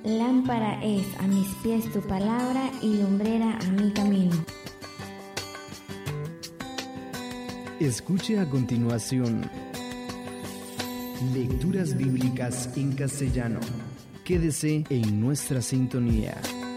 Lámpara es a mis pies tu palabra y lumbrera a mi camino. Escuche a continuación lecturas bíblicas en castellano. Quédese en nuestra sintonía.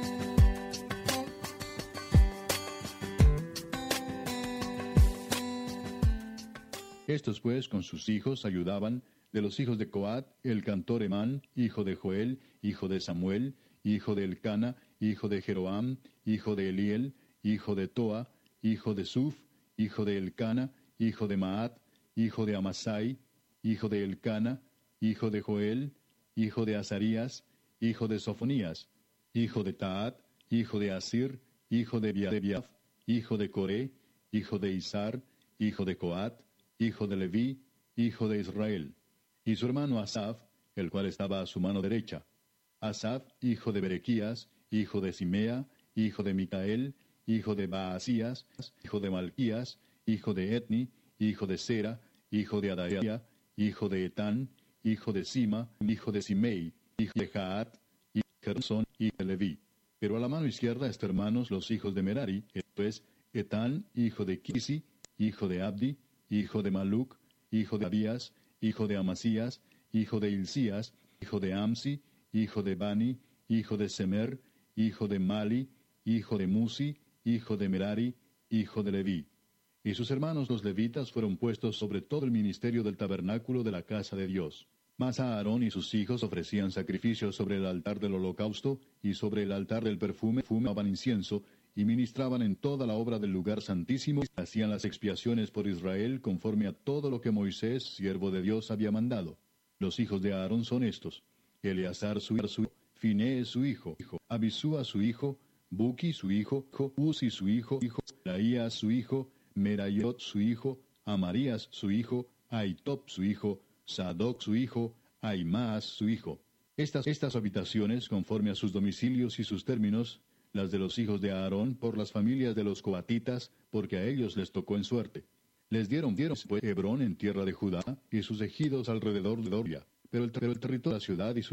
Estos pues con sus hijos ayudaban: de los hijos de Coat, el cantor Emán, hijo de Joel, hijo de Samuel, hijo de Elcana, hijo de Jeroam, hijo de Eliel, hijo de Toa, hijo de Suf, hijo de Elcana, hijo de Maat, hijo de Amasai, hijo de Elcana, hijo de Joel, hijo de Azarías, hijo de Sofonías, hijo de Taat, hijo de Asir, hijo de Biaf, hijo de Coré, hijo de Izar, hijo de Coat, hijo de Leví, hijo de Israel, y su hermano Asaf, el cual estaba a su mano derecha. Asaf, hijo de Berequías, hijo de Simea, hijo de Micael, hijo de Baasías, hijo de Malquías, hijo de Etni, hijo de Sera, hijo de Adaía, hijo de Etán, hijo de Sima, hijo de Simei, hijo de Jaat, hijo de Gersón, hijo de Leví. Pero a la mano izquierda están hermanos los hijos de Merari, esto es, Etán, hijo de Kisi, hijo de Abdi, hijo de Maluc, hijo de Abías, hijo de Amasías, hijo de Hilcías, hijo de Amsi, hijo de Bani, hijo de Semer, hijo de Mali, hijo de Musi, hijo de Merari, hijo de Leví. Y sus hermanos los levitas fueron puessto sobre todo el ministerio del tabernáculo de la casa de Dios. Mas Aarón y sus hijos ofrecían sacrificios sobre el altar del holocausto, y sobre el altar del perfume fumaban incienso, y ministraban en toda la obra del lugar santísimo, y hacían las expiaciones por Israel conforme a todo lo que Moisés, siervo de Dios, había mandado. Los hijos de Aarón son estos: Eleazar su hijo, Finés su hijo, Abisúa su hijo, Buki su hijo, Uzi su hijo, Laías su hijo, Merayot su hijo, Amarías su hijo, Aitop su hijo, Sadoc su hijo, Aimaas su hijo. Estas habitaciones, conforme a sus domicilios y sus términos, las de los hijos de Aarón por las familias de los coatitas, porque a ellos les tocó en suerte. Les dieron pues Hebrón en tierra de Judá, y sus ejidos alrededor de Doria, pero el territorio de la ciudad y su